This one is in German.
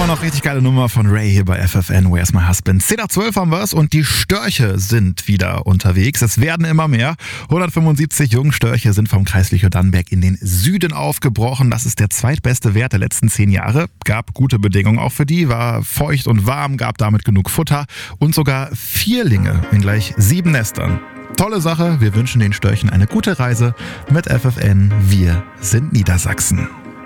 Immer noch richtig geile Nummer von Ray hier bei FFN, Where's My Husband. 10 nach 12 haben wir's und die Störche sind wieder unterwegs. Es werden immer mehr. 175 Jungstörche sind vom Kreis Lüchow-Dannenberg in den Süden aufgebrochen. Das ist der zweitbeste Wert der letzten 10 Jahre. Gab gute Bedingungen auch für die, war feucht und warm, gab damit genug Futter und sogar Vierlinge in gleich 7 Nestern. Tolle Sache, wir wünschen den Störchen eine gute Reise mit FFN. Wir sind Niedersachsen.